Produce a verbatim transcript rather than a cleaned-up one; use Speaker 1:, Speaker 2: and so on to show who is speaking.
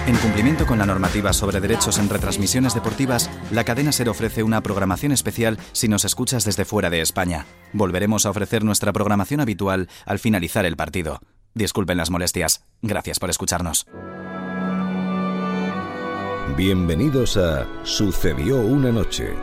Speaker 1: En cumplimiento con la normativa sobre derechos en retransmisiones deportivas, la cadena SER ofrece una programación especial si nos escuchas desde fuera de España. Volveremos a ofrecer nuestra programación habitual al finalizar el partido. Disculpen las molestias. Gracias por escucharnos.
Speaker 2: Bienvenidos a Sucedió una noche,